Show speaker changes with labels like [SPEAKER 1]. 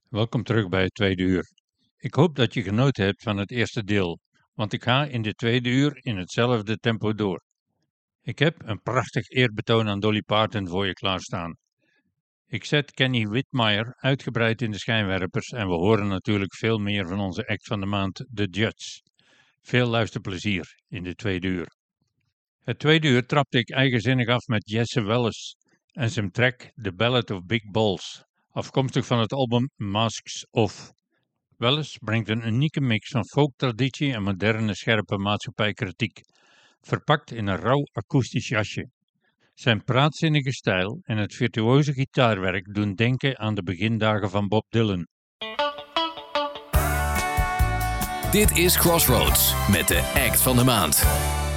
[SPEAKER 1] Welkom terug bij het tweede uur. Ik hoop dat je genoten hebt van het eerste deel, want ik ga in dit tweede uur in hetzelfde tempo door. Ik heb een prachtig eerbetoon aan Dolly Parton voor je klaarstaan. Ik zet Kenny Whitmire uitgebreid in de schijnwerpers en we horen natuurlijk veel meer van onze act van de maand, The Judds. Veel luisterplezier in dit tweede uur. Het tweede uur trapte ik eigenzinnig af met Jesse Wallace en zijn track The Ballad of Big Balls, afkomstig van het album Masks Off. Wallace brengt een unieke mix van folktraditie en moderne scherpe maatschappijkritiek, verpakt in een rauw akoestisch jasje. Zijn praatzinnige stijl en het virtuoze gitaarwerk doen denken aan de begindagen van Bob Dylan.
[SPEAKER 2] Dit is Crossroads met de act van de maand.